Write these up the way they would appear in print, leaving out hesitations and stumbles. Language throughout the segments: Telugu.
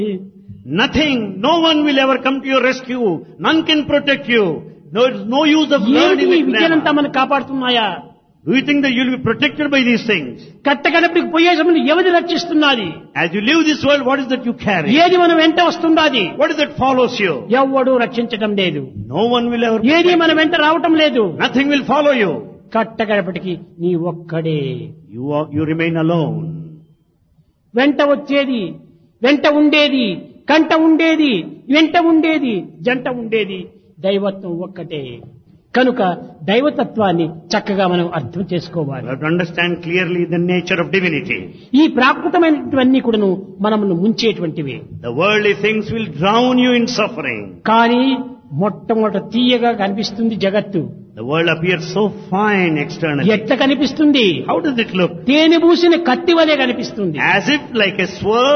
Nothing, no one will ever come to your rescue. None can protect you. There is no use of ఏది learning ఈ the విద్యలంతా grammar. మనం కాపాడుతున్నాయా? Do you think that you will be protected by these things? కట్టకడపడికి పోయే సమయంలో ఎవది రక్షిస్తున్నది? As you leave this world, what is that you carry? ఏది మనం వెంట వస్తున్నది? What is that follows you? ఎవ్వడు రక్షించటం లేదు. No one will ever ఏది protect మన you. వెంట రావటం లేదు. Nothing will follow you. కట్టకడపటికి నీ ఒక్కడే. You remain alone. వెంట వచ్చేది, వెంట ఉండేది, కంట ఉండేది, వెంట ఉండేది, జంట ఉండేది దైవత్వం ఒక్కటే. కనుక దైవతత్వాన్ని చక్కగా మనం అర్థం చేసుకోవాలి. You have to understand clearly the nature of divinity. ఈ ప్రాకృతమైనటువన్నీ కూడాను మనల్ని ముంచేటువంటివి. The worldly things will drown you in suffering. కానీ మొట్టమొదట తీయగా కనిపిస్తుంది జగత్తు. The world appears so fine externally. ఎట్లా కనిపిస్తుంది? How does it look? తేనె పూసిన కత్తి వలె కనిపిస్తుంది. As if like a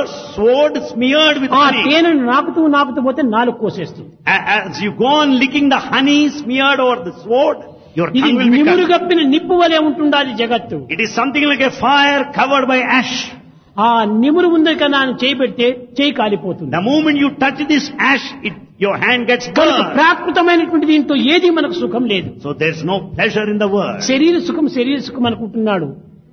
sword smeared with ఆ honey. తేనెను నాకుతూ నాకుతూ పోతే నాలుగు కోసేస్తుంది. As you go on licking the honey smeared over the sword, your ఇది tongue will be నిమురు cut. గప్పిన నిప్పు వలె ఉంటుండాలి జగత్తు. It is something like a fire covered by ash. ఆ నిమురు ఉంది కన్నా చేయి పెడితే చేయి కాలిపోతుంది. The moment you touch this ash, your hand gets కనుక burned. ప్రాకృతమైనటువంటి దీంతో ఏది మనకు సుఖం లేదు. So there's no pleasure in the world. శరీర సుఖం అనుకుంటున్నాడు.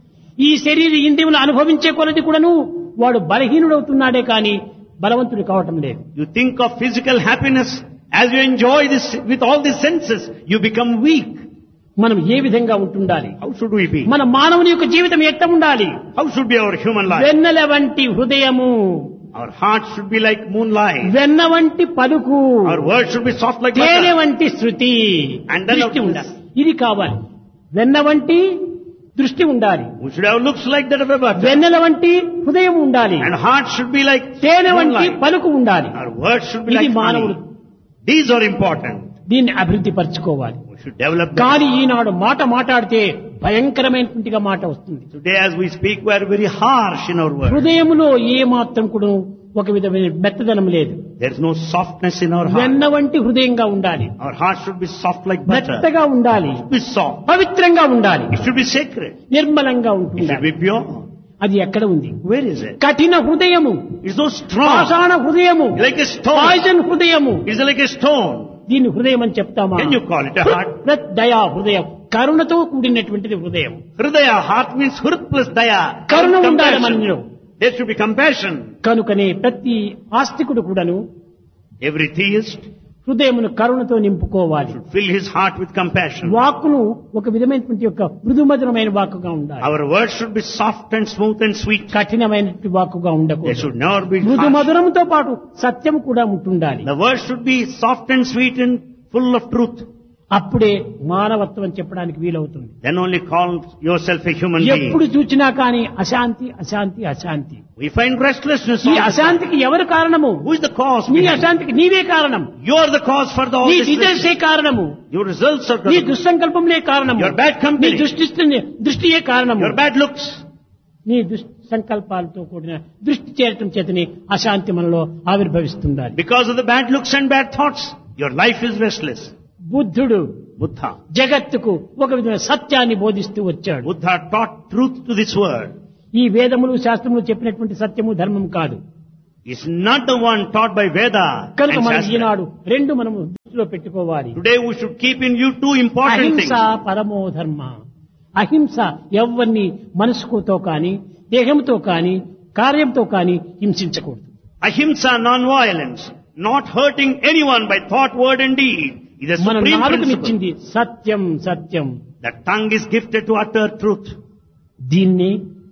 ఈ శరీర ఇంద్రియములు అనుభవించే కొలది కూడాను వాడు బలహీనుడవుతున్నాడే కానీ బలవంతుడు కావటం లేదు. You think of physical happiness as you enjoy this with all the senses, you become weak. మనం ఏ విధంగా ఉంటుండాలి? How should we be? మన మానవుని యొక్క జీవితం ఎట్లా ఉండాలి? How should be our human life? వెన్నెల వంటి హృదయము, Our heart should be like moonlight. వెన్న వంటి పలుకు, Our words should be soft like తేనె butter. వంటి శృతి, And then దృష్టి of ఉండాలి. ఇది కావాలి. వెన్న వంటి దృష్టి ఉండాలి. We should have looks like that of a butter. వెన్నెల వంటి హృదయం ఉండాలి. And heart should be like తేనె వంటి moonlight. పలుకు ఉండాలి. Our words should be ఇది like మానవుడు honey. These are important. దీన్ని అభివృద్ధి పరచుకోవాలి. We should develop them. కానీ ఈనాడు మాట మాట్లాడితే భయంకరమైనటువంటిగా మాట వస్తుంది. Today as we speak, we are very harsh in our words. హృదయములో ఏ మాత్రం కూడా ఒక విధమైన మెత్తదనం లేదు. There is no softness in our heart. వెన్న వంటి హృదయంగా ఉండాలి. Our heart should be soft like butter. మెత్తగా ఉండాలి. It should be soft. పవిత్రంగా ఉండాలి. It should be sacred. నిర్మలంగా It ఉంటుంది. should be pure. అది ఎక్కడ ఉంది? Where is it? కఠిన హృదయము, It's so strong. పాషాణ హృదయము, Like a stone. పాయిజన్ హృదయము. It's like a stone. దీన్ని హృదయం అని చెప్తామా? Can you call it a heart? దయా హృదయం, కరుణతో కూడినటువంటిది హృదయం. Hridaya, heart means hrit plus daya. కరుణ ఉండాలి Compassion. మనలో. There should be compassion. కనుకనే ప్రతి ఆస్తికుడు కూడాను Every theist హృదయమును కరుణతో నింపుకోవాలి. should fill his heart with compassion. వాక్కును ఒక విధమైనటువంటి యొక్క మృదుమధురమైన వాక్కుగా ఉండాలి. Our words should be soft and smooth and sweet. కఠినమైనటువంటి వాక్కుగా They ఉండకూడదు. should never be మృదు harsh. మధురంతో పాటు సత్యం కూడా ఉంటుండాలి. The words should be soft and sweet and full of truth. అప్పుడే మానవత్వం అని చెప్పడానికి వీలవుతుంది. Then only call yourself a human being. ఎప్పుడు చూచినా కానీ అశాంతి అశాంతి అశాంతి. We find restlessness. ఈ all the time. అశాంతికి ఎవరు కారణము? Who is the cause? నీ behind it? అశాంతికి నీవే కారణం. You are the cause for all నీ this. డిజైర్సే కారణము. Your results are నీ the దుస్సంకల్పంలే కారణము. Your bad company. నీ దృష్టియే కారణము. your bad looks. నీ సంకల్పాలతో కూడిన దృష్టి చేరటం చేతని అశాంతి మనలో ఆవిర్భవిస్తుండాలి. Because of the bad looks and bad thoughts, your life is restless. బుద్ధుడు Buddha. జగత్తుకు ఒక విధమైన సత్యాన్ని బోధిస్తూ వచ్చాడు. Buddha taught truth to this world. ఈ వేదములు శాస్త్రములు చెప్పినటువంటి సత్యము ధర్మం కాదు. It's not the one taught by Veda కనుక and మనం Shastra. ఈనాడు రెండు మనము దృష్టిలో పెట్టుకోవాలి. Today we should keep in view two important అహింస things. పరమో ధర్మ. అహింస ఎవరిని మనసుతో కానీ దేహంతో కానీ కార్యంతో కానీ హింసించకూడదు. Ahimsa, non-violence, not hurting anyone by thought, word and deed is a మన supreme principle. నాలుకనిచ్చింది Satyam Satyam. The tongue is gifted to utter truth. దీన్ని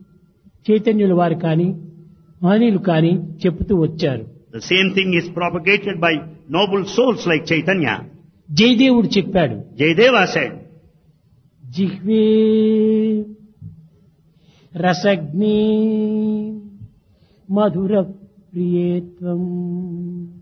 చైతన్యుల వారు కానీ మహనీయులు కానీ చెప్తూ వచ్చారు. The same thing is propagated by noble souls like Chaitanya. జయదేవుడు చెప్పాడు, Jayadeva said, జిహ్వే రసగ్ని మధుర ప్రియేత్వం